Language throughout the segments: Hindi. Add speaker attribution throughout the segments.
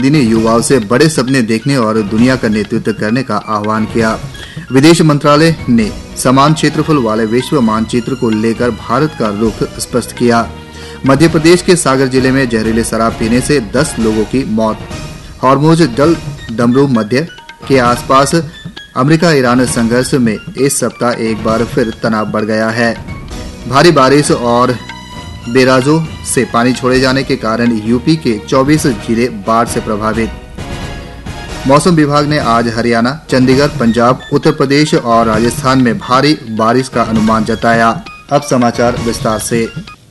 Speaker 1: मोदी ने युवाओं से बड़े सपने देखने और दुनिया का नेतृत्व करने का आह्वान किया। विदेश मंत्रालय ने समान क्षेत्रफल वाले विश्व मानचित्र को लेकर भारत का रुख स्पष्ट किया। मध्य प्रदेश के सागर जिले में जहरीले शराब पीने से 10 लोगों की मौत। हॉर्मुज जल डमरू मध्य के आसपास अमेरिका ईरान संघर्ष में इस सप्ताह एक बार फिर तनाव बढ़ गया है। भारी बारिश और बैराजों से पानी छोड़े जाने के कारण यूपी के 24 जिले बाढ़ से प्रभावित। मौसम विभाग ने आज हरियाणा, चंडीगढ़, पंजाब, उत्तर प्रदेश और राजस्थान में भारी बारिश का अनुमान जताया। अब समाचार विस्तार से।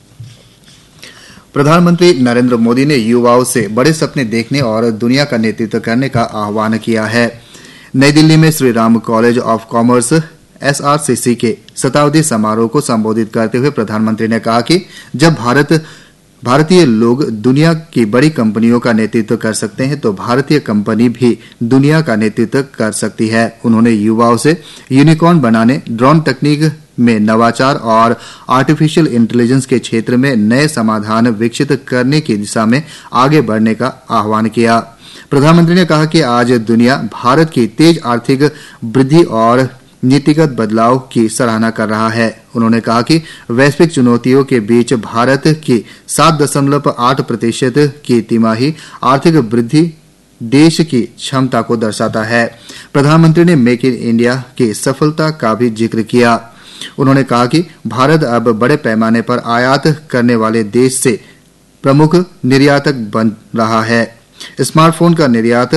Speaker 1: प्रधानमंत्री नरेंद्र मोदी ने युवाओं से बड़े सपने देखने और दुनिया का नेतृत्व करने का आह्वान किया है। नई दिल्ली में Shri Ram college of commerce SRCC के शताब्दी समारोह को संबोधित करते हुए प्रधानमंत्री ने कहा कि जब भारतीय लोग दुनिया की बड़ी कंपनियों का नेतृत्व कर सकते हैं तो भारतीय कंपनी भी दुनिया का नेतृत्व कर सकती है। उन्होंने युवाओं से यूनिकॉर्न बनाने, ड्रोन तकनीक में नवाचार और आर्टिफिशियल इंटेलिजेंस के क्षेत्र में नए समाधान विकसित करने की दिशा में आगे बढ़ने का आह्वान किया। प्रधानमंत्री ने कहा कि आज दुनिया भारत की तेज आर्थिक वृद्धि और नीतिगत बदलाव की सराहना कर रहा है। उन्होंने कहा कि वैश्विक चुनौतियों के बीच भारत की 7.8% की तिमाही आर्थिक वृद्धि देश की क्षमता को दर्शाता है। प्रधानमंत्री ने मेक इन इंडिया की सफलता का भी जिक्र किया। उन्होंने कहा कि भारत अब बड़े पैमाने पर आयात करने वाले देश से प्रमुख निर्यातक बन रहा है। स्मार्टफोन का निर्यात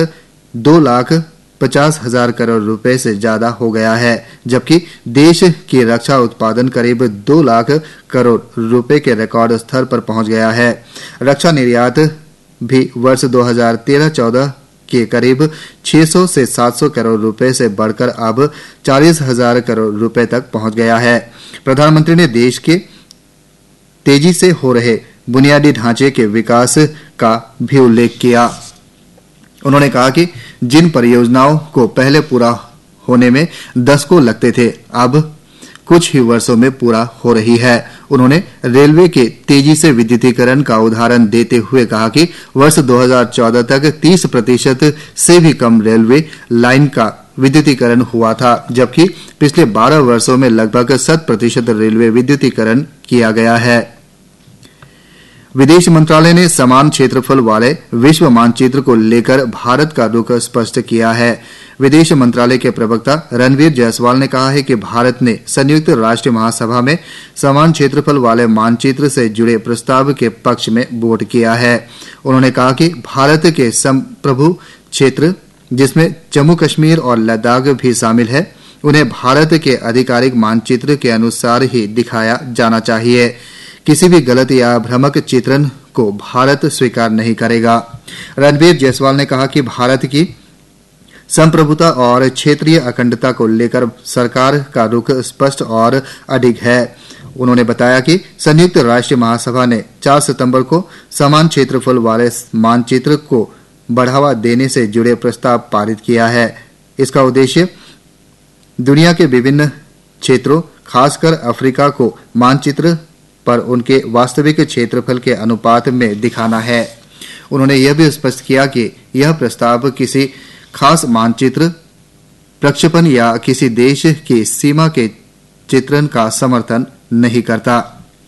Speaker 1: 2,50,000 करोड़ रुपए से ज्यादा हो गया है, जबकि देश की रक्षा उत्पादन करीब 2 लाख करोड़ रुपए के रिकॉर्ड स्तर पर पहुंच गया है। रक्षा निर्यात भी वर्ष 2013-14 के करीब 600 से 700 करोड़ रुपए से बढ़कर अब 40,000 करोड़ रुपए तक पहुंच गया है। प्रधानमंत्री ने देश के तेजी से हो रहे बुनियादी ढांचे के विकास का भी उल्लेख किया। उन्होंने कहा कि जिन परियोजनाओं को पहले पूरा होने में दशकों लगते थे, अब कुछ ही वर्षों में पूरा हो रही है। उन्होंने रेलवे के तेजी से विद्युतीकरण का उदाहरण देते हुए कहा कि वर्ष 2014 तक 30% से भी कम रेलवे लाइन का विद्युतीकरण हुआ था, जबकि पिछले 12 वर्षों में लगभग 100% रेलवे विद्युतीकरण किया गया है। विदेश मंत्रालय ने समान क्षेत्रफल वाले विश्व मानचित्र को लेकर भारत का रुख स्पष्ट किया है। विदेश मंत्रालय के प्रवक्ता रणवीर जायसवाल ने कहा है कि भारत ने संयुक्त राष्ट्र महासभा में समान क्षेत्रफल वाले मानचित्र से जुड़े प्रस्ताव के पक्ष में वोट किया है। उन्होंने कहा कि भारत के संप्रभु क्षेत्र, जिसमें जम्मू कश्मीर और लद्दाख भी शामिल है, उन्हें भारत के आधिकारिक मानचित्र के अनुसार ही दिखाया जाना चाहिए। किसी भी गलत या भ्रामक चित्रण को भारत स्वीकार नहीं करेगा। रणवीर जायसवाल ने कहा कि भारत की संप्रभुता और क्षेत्रीय अखंडता को लेकर सरकार का रुख स्पष्ट और अडिग है। उन्होंने बताया कि संयुक्त राष्ट्र महासभा ने 4 सितंबर को समान क्षेत्रफल वाले मानचित्र को बढ़ावा देने से जुड़े प्रस्ताव पारित किया है। इसका उद्देश्य दुनिया के विभिन्न क्षेत्रों, खासकर अफ्रीका को मानचित्र पर उनके वास्तविक क्षेत्रफल के अनुपात में दिखाना है। उन्होंने यह भी स्पष्ट किया कि यह प्रस्ताव किसी खास मानचित्र प्रक्षेपण या किसी देश की सीमा के चित्रण का समर्थन नहीं करता।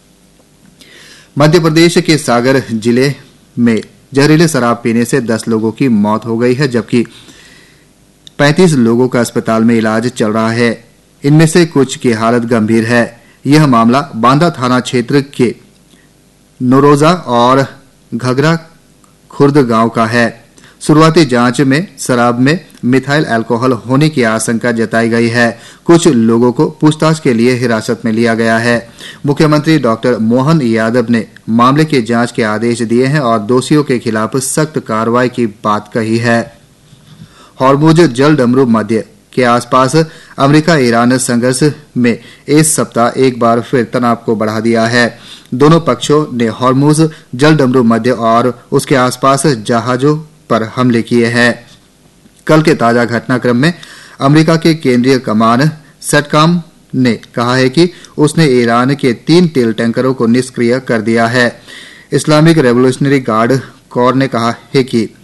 Speaker 1: मध्य प्रदेश के सागर जिले में जहरीले शराब पीने से 10 लोगों की मौत हो गई है, जबकि 35 लोगों का अस्पताल में इलाज चल रहा है। इनमें से कुछ की हालत गंभीर है। यह मामला बांदा थाना क्षेत्र के नोरोजा और घगरा खुर्द गांव का है। शुरुआती जांच में शराब में मिथाइल अल्कोहल होने की आशंका जताई गई है। कुछ लोगों को पूछताछ के लिए हिरासत में लिया गया है। मुख्यमंत्री डॉक्टर मोहन यादव ने मामले की जांच के आदेश दिए हैं और दोषियों के खिलाफ सख्त कार्रवाई की बात कही है। हॉर्मुज जल डमरू मध्य के आसपास अमेरिका ईरान संघर्ष में इस सप्ताह एक बार फिर तनाव को बढ़ा दिया है। दोनों पक्षों ने हॉर्मुज जल डमरू मध्य और उसके आसपास जहाजों पर हमले किए हैं। कल के ताजा घटनाक्रम में अमेरिका के केंद्रीय कमान सेटकॉम ने कहा है कि उसने ईरान के 3 तेल टैंकरों को निष्क्रिय कर दिया है। इस्लामिक रेवोल्यूशनरी गार्ड कोर ने कहा है कि